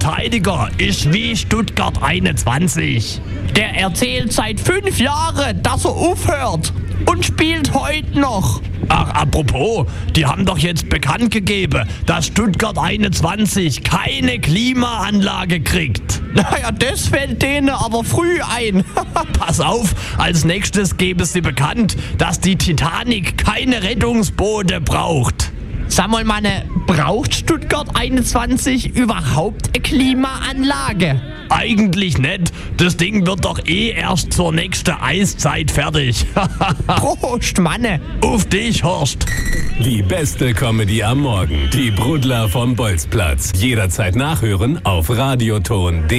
Verteidiger ist wie Stuttgart 21. Der erzählt seit 5 Jahren, dass er aufhört und spielt heute noch. Ach, apropos, die haben doch jetzt bekannt gegeben, dass Stuttgart 21 keine Klimaanlage kriegt. Naja, das fällt denen aber früh ein. Pass auf, als nächstes gebe sie bekannt, dass die Titanic keine Rettungsboote braucht. Sag mal, Manne, braucht Stuttgart 21 überhaupt eine Klimaanlage? Eigentlich nicht. Das Ding wird doch erst zur nächsten Eiszeit fertig. Prost, Manne. Auf dich, Horst. Die beste Comedy am Morgen. Die Brudler vom Bolzplatz. Jederzeit nachhören auf radioton.de.